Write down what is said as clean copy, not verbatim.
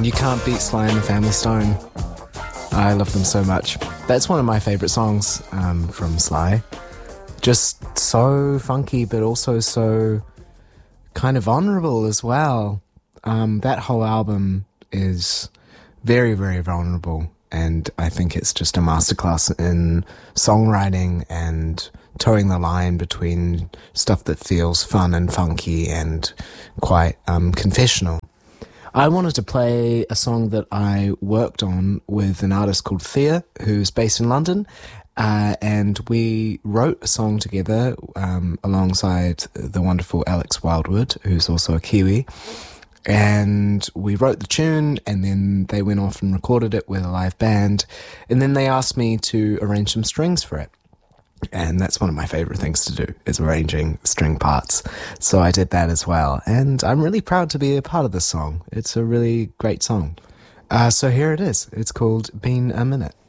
You can't beat Sly and the Family Stone. I love them so much. That's one of my favourite songs from Sly. Just so funky, but also so kind of vulnerable as well. That whole album is very, very vulnerable, and I think it's just a masterclass in songwriting and towing the line between stuff that feels fun and funky and quite confessional. I wanted to play a song that I worked on with an artist called Thea, who's based in London, and we wrote a song together alongside the wonderful Alex Wildwood, who's also a Kiwi. And we wrote the tune, and then they went off and recorded it with a live band, and then they asked me to arrange some strings for it. And that's one of my favourite things to do, is arranging string parts. So I did that as well. And I'm really proud to be a part of this song. It's a really great song. So here it is. It's called Been a Minute.